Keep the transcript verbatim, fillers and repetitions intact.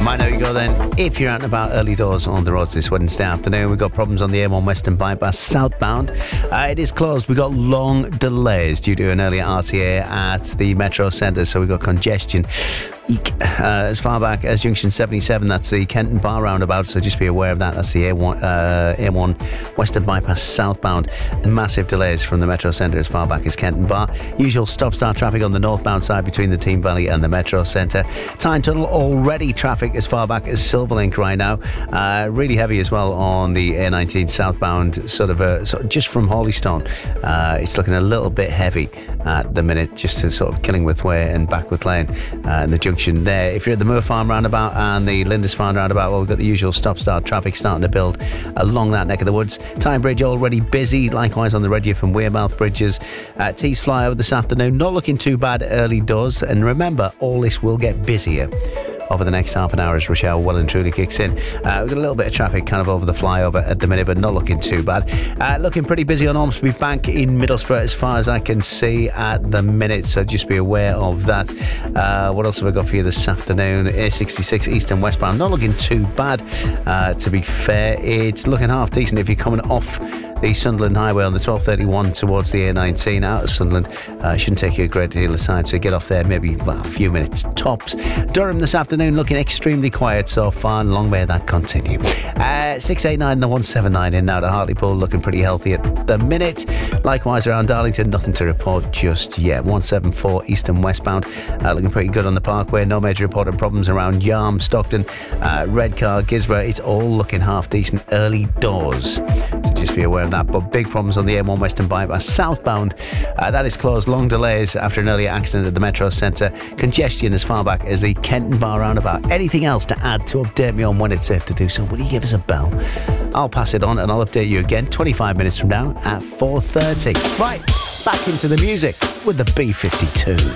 Might know you go then if you're out and about early doors on the roads this Wednesday afternoon. We've got problems on the M one Western Bypass southbound. Uh, it is closed. We've got long delays due to an earlier R T A at the Metro Centre, so we've got congestion. Eek. Uh, as far back as Junction seventy-seven, that's the Kenton Bar roundabout, so just be aware of that. That's the A one, uh, A one Western Bypass southbound. Massive delays from the Metro Centre as far back as Kenton Bar. Usual stop-start traffic on the northbound side between the Team Valley and the Metro Centre. Tyne Tunnel already traffic as far back as Silverlink right now. Uh, really heavy as well on the A nineteen southbound, sort of, a, sort of just from Hollystone. Uh, it's looking a little bit heavy at the minute, just to sort of Killingworth Way and Backworth Lane uh, and the junction there. If you're at the Moor Farm roundabout and the Lindisfarne roundabout, well, we've got the usual stop-start traffic starting to build along that neck of the woods. Tyne Bridge already busy, likewise on the Redgyth and Wearmouth bridges. Uh, Tees flyover this afternoon, not looking too bad early doors, and remember, all this will get busier over the next half an hour as rush hour well and truly kicks in. Uh, we've got a little bit of traffic kind of over the flyover at the minute, but not looking too bad. Uh, looking pretty busy on Ormsby Bank in Middlesbrough as far as I can see at the minute, so just be aware of that. Uh, what else have I got for you this afternoon? A sixty-six east and westbound, not looking too bad, uh, to be fair. It's looking half decent if you're coming off the Sunderland Highway on the twelve thirty-one towards the A nineteen out of Sunderland. Uh, shouldn't take you a great deal of time to get off there, maybe well, a few minutes tops. Durham this afternoon looking extremely quiet so far, and long may that continue. Uh, six eight nine and the one seven nine in now to Hartlepool, looking pretty healthy at the minute. Likewise around Darlington, nothing to report just yet. one seven four east and westbound, uh, looking pretty good on the Parkway. No major reported problems around Yarm, Stockton, uh, Redcar, Gisborough. It's all looking half decent early doors, so just be aware of that. But big problems on the M one Western Bypass southbound. Uh, that is closed. Long delays after an earlier accident at the Metro Centre. Congestion as far back as the Kenton Bar roundabout. Anything else to add to update me on when it's safe to do so, will you give us a bell? I'll pass it on and I'll update you again twenty-five minutes from now at four thirty. Right, back into the music with the B fifty-two.